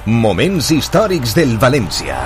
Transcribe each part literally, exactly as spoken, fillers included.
Moments històrics del València.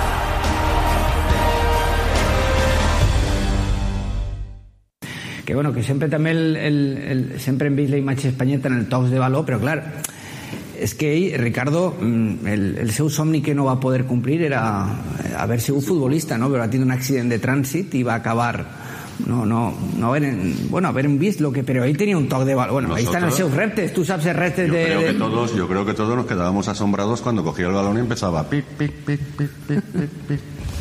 Que bueno, que sempre també el, el, el, sempre hem vist la imatge espanyeta en el tocs de baló, però clar, és que ell, Ricardo, el, el seu somni que no va poder complir era haver sigut futbolista, no? Però va tenir un accident de trànsit i va acabar no, no, no haver, bueno, haver vist lo que, però ell tenia un toc de baló. Bueno, ahí están los seus reptes, tú sabes els reptes yo de, creo de... que todos, yo creo que todos nos quedábamos asombrados cuando cogía el balón y empezaba pic, pic, pic, pic, pic, pic, pic.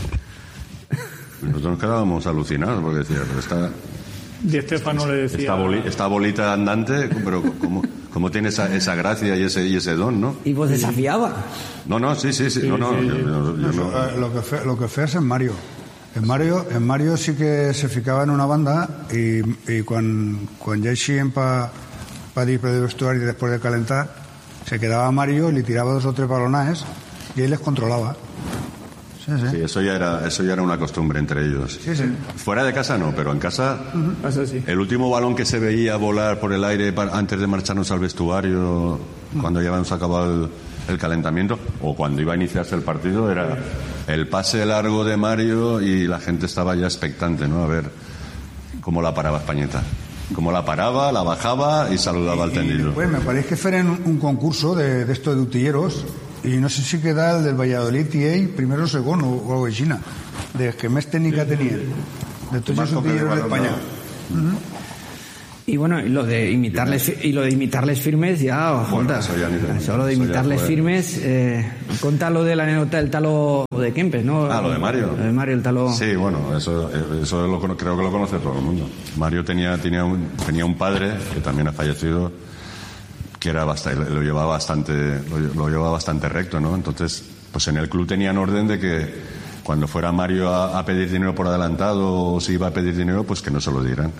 Nosotros nos quedábamos alucinados porque decía, está... Di Stéfano le decía... Esta, boli, esta bolita andante, pero ¿cómo, cómo tiene esa, esa gracia y ese, y ese don, no? Y vos desafiaba. No, no, sí, sí, sí. sí no, no, sí. Yo, yo, yo Eso, no. eh, lo que fe, lo que fes en Mario. En Mario, en Mario sí que se ficava en una banda i, i quan, quan ja eixien pa, pa dir per el vestuari després de calentar, se quedava Mario y le tiraba dos o tres balonajes y él les controlaba. Sí, sí. Sí, eso ya era, eso ya era una costumbre entre ellos. Sí, sí. Fuera de casa no, pero en casa, Uh-huh. Eso sí. el último balón que se veía volar por el aire para, antes de marcharnos al vestuario, cuando ya habíamos acabado el, el calentamiento, o cuando iba a iniciarse el partido, era el pase largo de Mario y la gente estaba ya expectante, ¿no? A ver cómo la paraba Españeta. Cómo la paraba, la bajaba y saludaba al tendido. Pues me parece que feren un, un concurso de, de estos de utilleros y no sé si queda el del Valladolid y ell primero o segon o, o algo així, de que més tècnica tenien de tots els utilleros d'Espanya. Uh-huh. Y bueno, y lo de imitarles y lo de imitarles firmes ya, Bueno, jota, eso ya ni te- eso lo de eso ya imitarles fue. firmes, eh, conta lo de la anécdota del talo de Kempes, ¿no? Ah, lo de Mario. Lo de Mario, el talo. Sí, bueno, eso, eso lo, cono- creo que lo conoce todo el mundo. Mario tenía, tenía, un, tenía un padre que también ha fallecido, que era bastante, lo llevaba bastante, lo, lo llevaba bastante recto, ¿no? Entonces, pues en el club tenían orden de que cuando fuera Mario a, a pedir dinero por adelantado o si iba a pedir dinero, pues que no se lo dieran.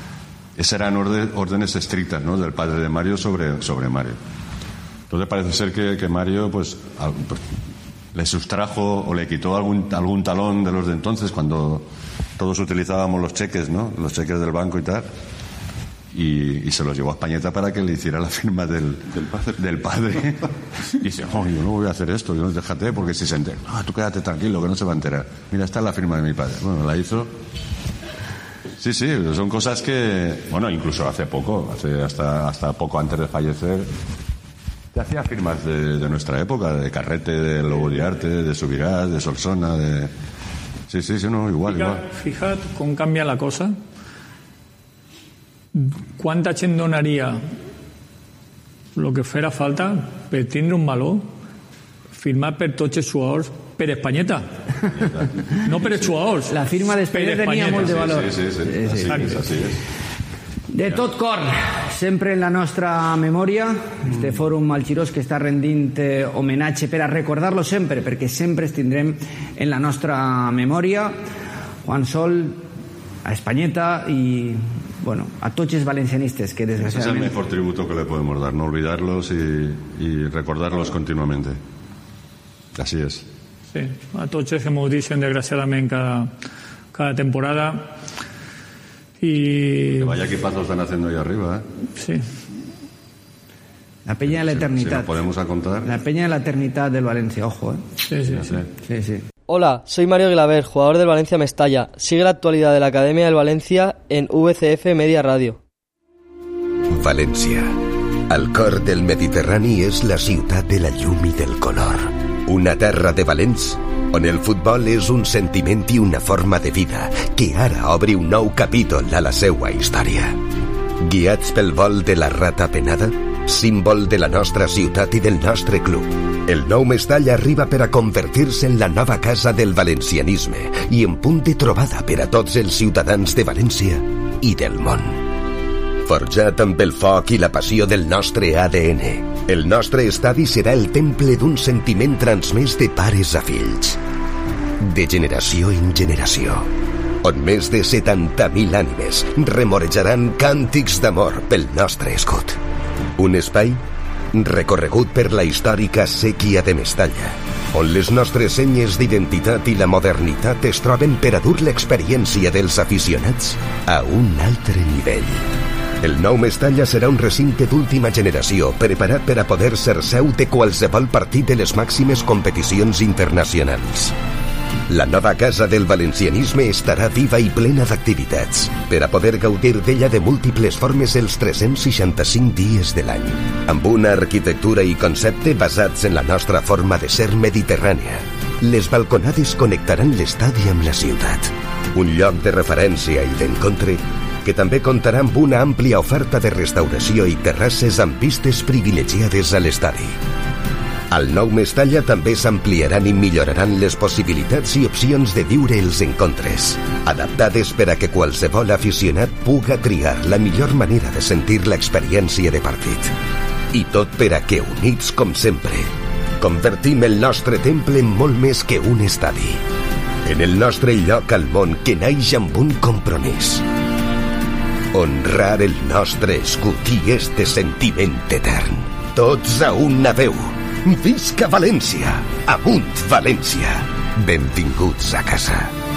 Esas eran orden, órdenes estrictas, ¿no? Del padre de Mario sobre, sobre Mario. Entonces parece ser que, que Mario, pues, al- pues, le sustrajo o le quitó algún, algún talón de los de entonces, cuando todos utilizábamos los cheques, ¿no? Los cheques del banco y tal. Y, y se los llevó a Españeta para que le hiciera la firma del, del padre. Del padre. Y dice, oh, yo no voy a hacer esto, yo no, déjate, porque si se entera, ah, tú quédate tranquilo, que no se va a enterar. Mira, esta es la firma de mi padre. Bueno, la hizo. Sí, sí, son cosas que, bueno, incluso hace poco, hace hasta, hasta poco antes de fallecer, te hacía firmas de, de nuestra época, de Carrete, de Lobo de Arte, de Subirás, de Solsona, de... Sí, sí, sí, no, igual, Fija't, igual. fija't com canvia la cosa. Quanta gent donaria el que fera falta per tindre un baló firmat per tots els jugadors per Espanyeta. No per els jugadors. La firma de per Espanyeta tenia molt de valor. Sí, sí, sí, Sí, sí. así es, así es. De tot cor, sempre en la nostra memòria, este fòrum Malchirós que està rendint eh, homenatge per a recordar-lo sempre, perquè sempre es tindrem en la nostra memòria. Juan Sol, a Espanyeta i, bueno, a tots els valencianistes que Ese es el desgraciadament... mejor tributo que le podemos dar, no olvidarlos y, y recordarlos continuamente. Así es. Sí, a tots els que m'ho dicen desgraciadament cada, cada temporada. Y Que vaya equipazos están haciendo ahí arriba, ¿eh? sí, La peña de la Si- Si eternitat. nos podemos a contar. La peña de la eternidad del Valencia, ojo, ¿eh? sí, sí, Ya sí. sé. Sí, sí. Hola, soy Mario Glaver, jugador del Valencia Mestalla. Sigue la actualidad de la Academia del Valencia en V C F Media Radio. València. Al cor del Mediterrani és la ciutat de la llum i del color. Una terra de valents on el futbol és un sentiment i una forma de vida que ara obre un nou capítol a la seua història. Guiats pel vol de la rata penada, símbol de la nostra ciutat i del nostre club, el nou Mestalla arriba per a convertir-se en la nova casa del valencianisme i en punt de trobada per a tots els ciutadans de València i del món. Forjat amb el foc i la passió del nostre A D N, el nostre estadi serà el temple d'un sentiment transmès de pares a fills, de generació en generació, on més de setanta mil ànimes remorejaran càntics d'amor pel nostre escut. Un espai recorregut per la històrica sèquia de Mestalla, on les nostres senyes d'identitat i la modernitat es troben per a dur l'experiència dels aficionats a un altre nivell. El nou Mestalla serà un recinte d'última generació, preparat per a poder ser seu de qualsevol partit de les màximes competicions internacionals. La nova casa del valencianisme estarà viva i plena d'activitats, per a poder gaudir d'ella de múltiples formes els tres-cents seixanta-cinc dies de l'any, amb una arquitectura i concepte basats en la nostra forma de ser mediterrània. Les balconades connectaran l'estadi amb la ciutat, un lloc de referència i d'encontre que també comptarà amb una àmplia oferta de restauració i terrasses amb vistes privilegiades a l'estadi. Al nou Mestalla també s'ampliaran i milloraran les possibilitats i opcions de viure els encontres, adaptades per a que qualsevol aficionat puga triar la millor manera de sentir l'experiència de partit. I tot per a que, units com sempre, convertim el nostre temple en molt més que un estadi, en el nostre lloc al món que naix amb un compromís: honrar el nostre escut i este sentiment etern. Tots a una veu. Visca València! Amunt València! Benvinguts a casa.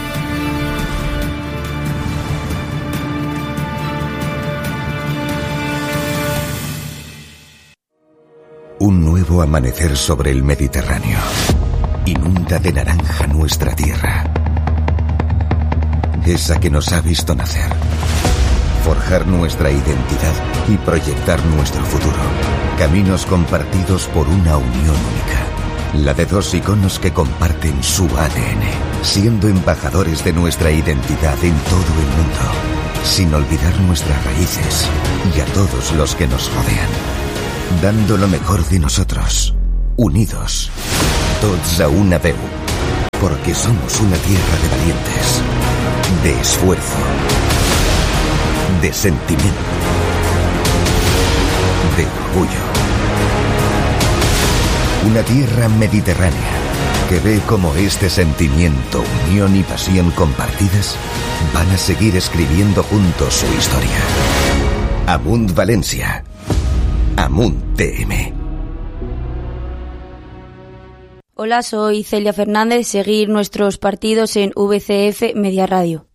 Un nuevo amanecer sobre el Mediterráneo inunda de naranja nuestra tierra, esa que nos ha visto nacer, forjar nuestra identidad y proyectar nuestro futuro. Caminos compartidos por una unión única, la de dos iconos que comparten su A D N, siendo embajadores de nuestra identidad en todo el mundo, sin olvidar nuestras raíces y a todos los que nos rodean, dando lo mejor de nosotros, unidos, tots a una veu, porque somos una tierra de valientes, de esfuerzo, de sentimiento, de orgullo. Una tierra mediterránea que ve como este sentimiento, unión y pasión compartidas van a seguir escribiendo juntos su historia. Amunt Valencia. Amunt T M. Hola, soy Celia Fernández. Seguir nuestros partidos en V C F Media Radio.